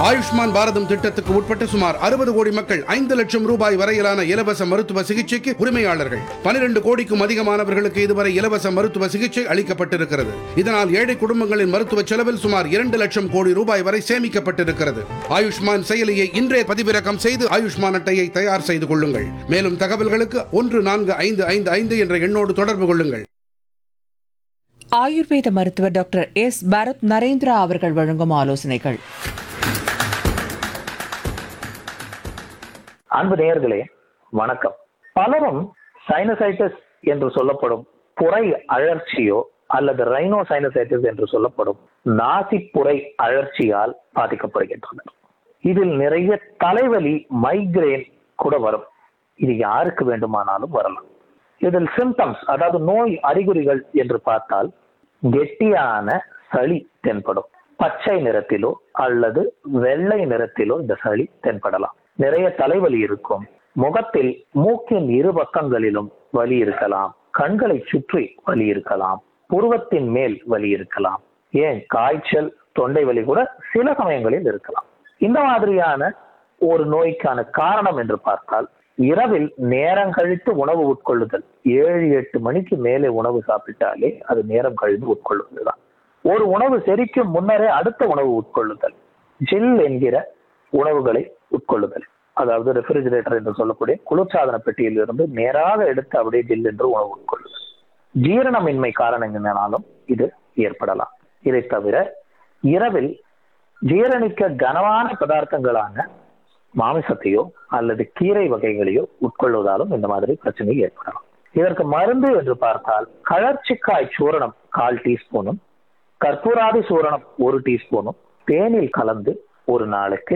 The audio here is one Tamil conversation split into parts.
ஆயுஷ்மான் பாரதம் திட்டத்துக்கு உட்பட்ட சுமார் 60 கோடி மக்கள் 5 லட்சம் ரூபாய் வரையிலான இலவச மருத்துவ சிகிச்சைக்கு உரிமையாளர்கள். 12 கோடிக்கும் அதிகமானவர்களுக்கு இதுவரை இலவச மருத்துவ சிகிச்சை அளிக்கப்பட்டிருக்கிறது. இதனால் ஏழை குடும்பங்களின் மருத்துவ செலவில் சுமார் 2 லட்சம் கோடி ரூபாய் வரை சேமிக்கப்பட்டிருக்கிறது. ஆயுஷ்மான் செயலியை இன்றே பதிவிறக்கம் செய்து ஆயுஷ்மான் அட்டையை தயார் செய்து கொள்ளுங்கள். மேலும் தகவல்களுக்கு 14555 என்ற எண்ணோடு தொடர்பு கொள்ளுங்கள். ஆயுர்வேத மருத்துவர் டாக்டர் எஸ் பரத் நரேந்திரா அவர்கள் வழங்கும் ஆலோசனைகள். அன்பு நேயர்களே, வணக்கம். பலரும் சைனசைட்டிஸ் என்று சொல்லப்படும் புரை அழற்சியோ அல்லது ரைனோசைனசைட்டிஸ் என்று சொல்லப்படும் நாசிப்புரை அழற்சியால் பாதிக்கப்படுகின்றனர். இதில் நிறைய தலைவலி, மைக்ரேன் கூட வரும். இது யாருக்கு வேண்டுமானாலும் வரலாம். இதில் சிம்டம்ஸ், அதாவது நோய் அறிகுறிகள் என்று பார்த்தால், கெட்டியான சளி தென்படும். பச்சை நிறத்திலோ அல்லது வெள்ளை நிறத்திலோ இந்த சளி தென்படலாம். நிறைய தலைவலி இருக்கும். முகத்தில் மூக்கின் இரு பக்கங்களிலும் வலி இருக்கலாம். கண்களை சுற்றி வலி இருக்கலாம். புருவத்தின் மேல் வலி இருக்கலாம். ஏன் காய்ச்சல், தொண்டை வலி கூட சில சமயங்களில் இருக்கலாம். இந்த மாதிரியான ஒரு நோய்க்கான காரணம் என்று பார்த்தால், இரவில் நேரம் கழித்து உணவு உட்கொள்ளுதல். 7-8 மணிக்கு மேலே உணவு சாப்பிட்டாலே அது நேரம் கழித்து உட்கொள்ளுவதுதான். ஒரு உணவு செரிக்கும் முன்னரே அடுத்த உணவு உட்கொள்ளுதல். ஜில் என்கிற உணவுகளை உட்கொள்ளுதல், அதாவது ரெஃப்ரிஜிரேட்டர் என்று சொல்லக்கூடிய குளிர்சாதன பெட்டியில் இருந்து நேராக எடுத்து அப்படியே ஜில் என்று உணவு உட்கொள்ளுதல். ஜீரணமின்மை காரணங்களாலும் இது ஏற்படலாம். இதை தவிர இரவில் ஜீரணிக்க கனமான பதார்த்தங்களான மாமிசத்தையோ அல்லது கீரை வகைகளையோ உட்கொள்வதாலும் இந்த மாதிரி பிரச்சனை ஏற்படலாம். இதற்கு மருந்து என்று பார்த்தால், கழற்சிக்காய் சூரணம் 1/4 டீஸ்பூனும் கற்பூராதி சூரணம் 1 டீஸ்பூனும் தேனில் கலந்து ஒரு நாளுக்கு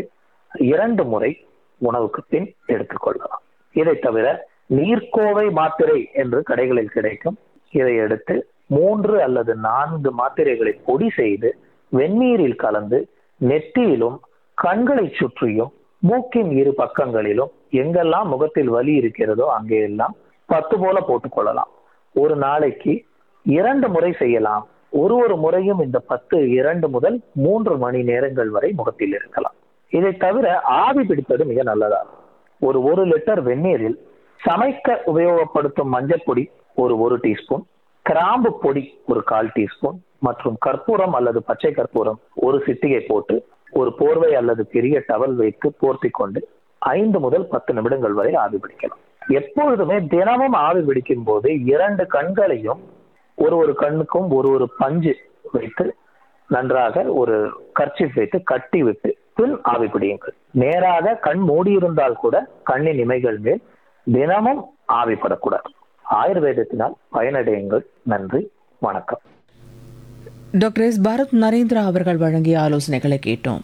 2 முறை உணவுக்கு பின் எடுத்துக்கொள்ளலாம். இதை தவிர நீர்க்கோவை மாத்திரை என்று கடைகளில் கிடைக்கும். இதை எடுத்து 3 அல்லது 4 மாத்திரைகளை பொடி செய்து வெந்நீரில் கலந்து நெற்றியிலும் கண்களை சுற்றியும் மூக்கின் இரு பக்கங்களிலும் எங்கெல்லாம் முகத்தில் வலி இருக்கிறதோ அங்கெல்லாம் 10 போல போட்டுக்கொள்ளலாம். ஒரு நாளைக்கு 2 முறை செய்யலாம். ஒரு முறையும் இந்த 10 2 முதல் 3 மணி நேரங்கள் வரை முகத்தில் இருக்கலாம். இதை தவிர ஆவி பிடிப்பது மிக நல்லதாகும். ஒரு 1 லிட்டர் வெந்நீரில் சமைக்க உபயோகப்படுத்தும் மஞ்சள் பொடி ஒரு டீஸ்பூன், கிராம்பு பொடி 1/4 டீஸ்பூன் மற்றும் கற்பூரம் அல்லது பச்சை கற்பூரம் 1 சிட்டிகை போட்டு ஒரு போர்வை அல்லது பெரிய டவல் வைத்து போர்த்தி கொண்டு 5 முதல் 10 நிமிடங்கள் வரை ஆவி பிடிக்கலாம். எப்பொழுதுமே தினமும் ஆவி பிடிக்கும் போது 2 கண்களையும் ஒரு கண்ணுக்கும் ஒரு பஞ்சு வைத்து நன்றாக ஒரு கர்ச்சீப் வைத்து கட்டி விட்டு பின் ஆவி பிடியுங்கள். நேராக கண் மூடியிருந்தால் கூட கண்ணின் இமைகள் மேல் தினமும் ஆவிப்படக்கூடாது. ஆயுர்வேதத்தினால் பயனடையுங்கள். நன்றி, வணக்கம். டாக்டர் எஸ் பரத் நரேந்திரா அவர்கள் வழங்கிய ஆலோசனைகளை கேட்டோம்.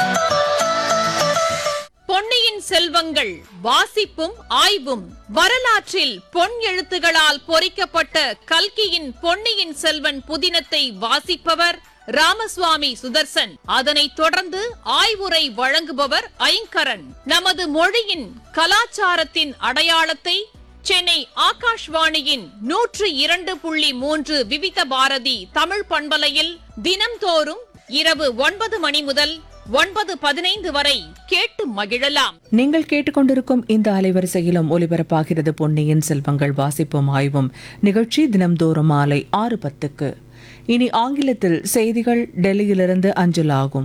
பொன்னியின் செல்வங்கள் வாசிப்பும் ஆய்வும். வரலாற்றில் பொன் எழுத்துகளால் பொறிக்கப்பட்ட கல்கியின் பொன்னியின் செல்வன் புதினத்தை வாசிப்பவர் ராமசுவாமி சுதர்சன். அதனைத் தொடர்ந்து ஆய்வுரை வழங்குபவர் ஐங்கரன். நமது மொழியின் கலாச்சாரத்தின் அடையாளத்தை சென்னை ஆகாஷ்வாணியின் 102.3 விவித பாரதி தமிழ் பண்பலையில் தினம்தோறும் இரவு 9 மணி முதல் 9:15 வரை கேட்டு மகிழலாம். நீங்கள் கேட்டுக்கொண்டிருக்கும் இந்த அலைவரிசையிலும் ஒலிபரப்பாகிறது பொன்னியின் செல்வங்கள் வாசிப்பும் ஆய்வும் நிகழ்ச்சி. தினம்தோறும் மாலை 6:10. இனி ஆங்கிலத்தில் செய்திகள் டெல்லியிலிருந்து அஞ்சலாகும்.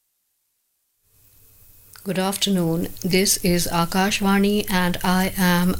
Good afternoon. This is Akashvani and I am